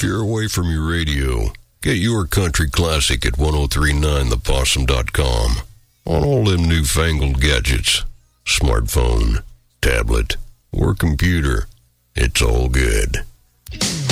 you're away from your radio, get your country classic at 1039thepossum.com. On all them newfangled gadgets, smartphone, tablet, or computer, it's all good.